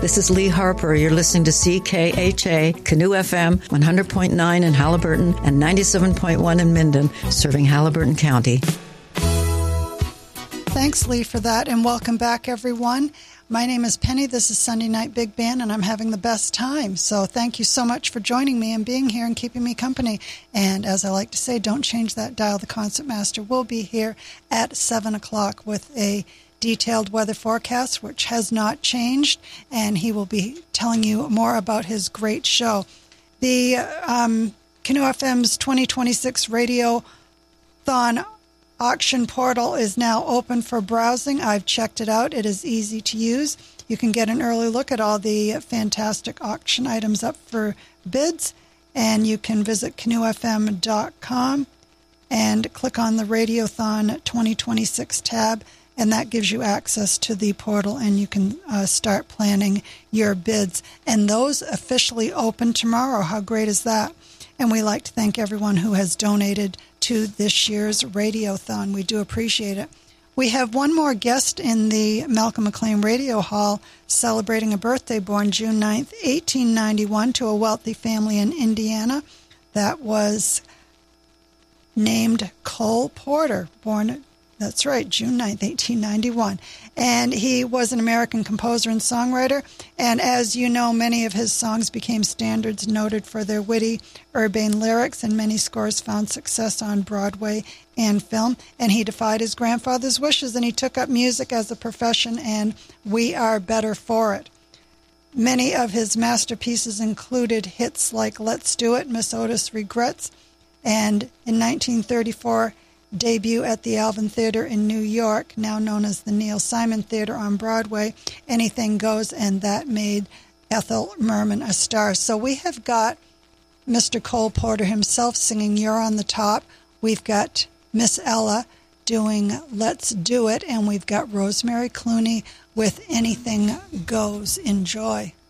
This is Lee Harper. You're listening to CKHA, Canoe FM, 100.9 in Halliburton and 97.1 in Minden, serving Halliburton County. Thanks, Lee, for that, and welcome back, everyone. My name is Penny. This is Sunday Night Big Band, and I'm having the best time. So thank you so much for joining me and being here and keeping me company. And as I like to say, don't change that dial. The Concertmaster will be here at 7 o'clock with a detailed weather forecast, which has not changed, and he will be telling you more about his great show. The Canoe FM's 2026 Radiothon auction portal is now open for browsing. I've checked it out. It is easy to use. You can get an early look at all the fantastic auction items up for bids, and you can visit canoefm.com and click on the Radiothon 2026 tab, and that gives you access to the portal, and you can start planning your bids. And those officially open tomorrow. How great is that? And we like to thank everyone who has donated to this year's Radiothon. We do appreciate it. We have one more guest in the Malcolm McLean Radio Hall celebrating a birthday born June 9th, 1891, to a wealthy family in Indiana that was named Cole Porter, born, that's right, June 9th, 1891. And he was an American composer and songwriter. And as you know, many of his songs became standards, noted for their witty, urbane lyrics, and many scores found success on Broadway and film. And he defied his grandfather's wishes, and he took up music as a profession, and we are better for it. Many of his masterpieces included hits like Let's Do It, Miss Otis Regrets, and in 1934, debut at the Alvin Theater in New York, now known as the Neil Simon Theater on Broadway, Anything Goes, and that made Ethel Merman a star. So we have got Mr. Cole Porter himself singing You're on the Top. We've got Miss Ella doing Let's Do It, and we've got Rosemary Clooney with Anything Goes. Enjoy.